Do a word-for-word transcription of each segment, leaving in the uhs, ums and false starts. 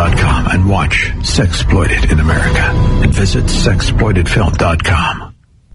dot com and watch Sexploited in America. And visit sexploited film dot com.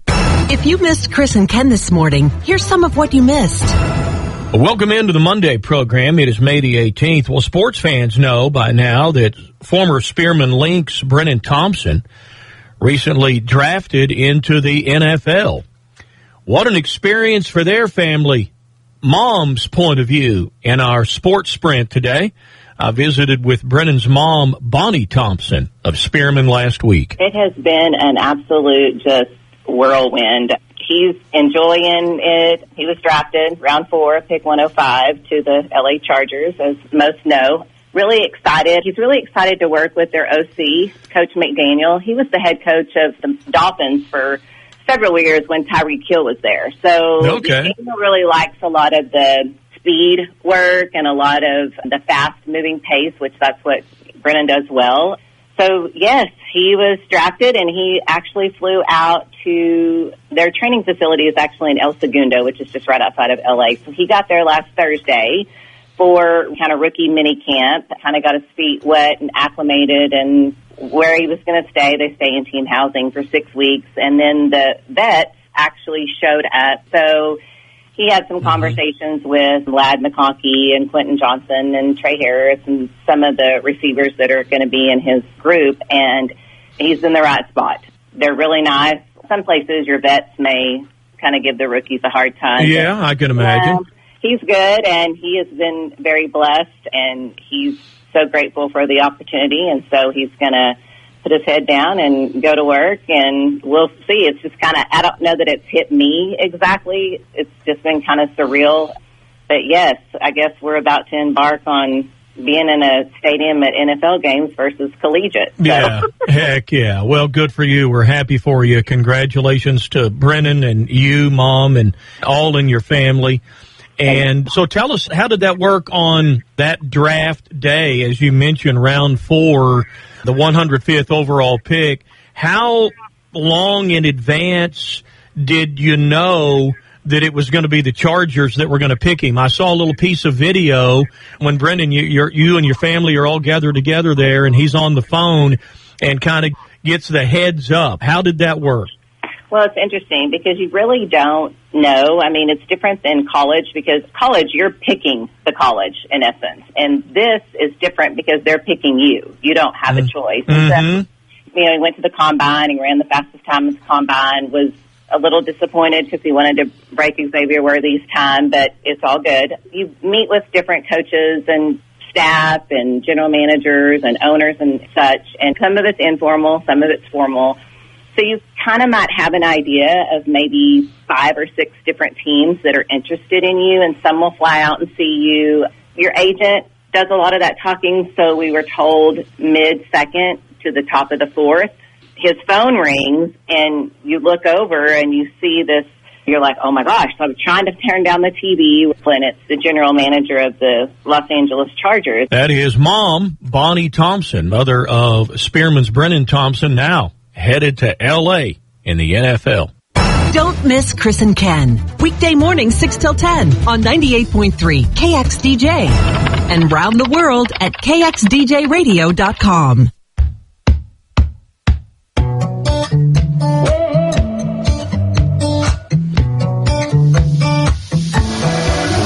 If you missed Chris and Ken this morning, here's some of what you missed. Welcome into the Monday program. It is May the eighteenth. Well, sports fans know by now that former Spearman Lynx Brennan Thompson recently drafted into the N F L. What an experience for their family. Mom's point of view in our sports sprint today. I visited with Brennan's mom, Bonnie Thompson, of Spearman last week. It has been an absolute just whirlwind. He's enjoying it. He was drafted round four, pick one oh five, to the L A Chargers, as most know. Really excited. He's really excited to work with their O C, Coach McDaniel. He was the head coach of the Dolphins for several years when Tyreek Hill was there. So okay. McDaniel really likes a lot of the speed work and a lot of the fast-moving pace, which that's what Brennan does well. So, yes, he was drafted, and he actually flew out to their training facility is actually in El Segundo, which is just right outside of L A. So he got there last Thursday for kind of rookie mini camp, kind of got his feet wet and acclimated, and where he was going to stay, they stay in team housing for six weeks. And then the vets actually showed up. So he had some mm-hmm. conversations with Ladd McConkey and Quentin Johnson and Trey Harris and some of the receivers that are going to be in his group, and he's in the right spot. They're really nice. Some places your vets may kind of give the rookies a hard time. Yeah, I can imagine. Um, he's good, and he has been very blessed, and he's so grateful for the opportunity, and so he's going to put his head down and go to work, and we'll see. It's just kind of, I don't know that it's hit me exactly. It's just been kind of surreal. But, yes, I guess we're about to embark on being in a stadium at N F L games versus collegiate. So. Yeah, heck yeah. Well, good for you. We're happy for you. Congratulations to Brennan and you, Mom, and all in your family. And so tell us, how did that work on that draft day, as you mentioned, round four, the one hundred fifth overall pick? How long in advance did you know that it was going to be the Chargers that were going to pick him? I saw a little piece of video when Brendan, you, you're, you and your family are all gathered together there, and he's on the phone and kind of gets the heads up. How did that work? Well, it's interesting because you really don't know. I mean, it's different than college because college, you're picking the college in essence. And this is different because they're picking you. You don't have a choice. Mm-hmm. So, you know, he went to the combine. He ran the fastest time in the combine, was a little disappointed because he wanted to break Xavier Worthy's time, but it's all good. You meet with different coaches and staff and general managers and owners and such, and some of it's informal, some of it's formal. So you kind of might have an idea of maybe five or six different teams that are interested in you, and some will fly out and see you. Your agent does a lot of that talking, so we were told mid-second to the top of the fourth. His phone rings, and you look over and you see this. You're like, oh, my gosh. So I'm trying to turn down the T V when it's the general manager of the Los Angeles Chargers. That is Mom, Bonnie Thompson, mother of Spearman's Brennan Thompson, now headed to L A in the N F L. Don't miss Chris and Ken. Weekday mornings six till ten on ninety-eight point three K X D J. And round the world at K X D J radio dot com.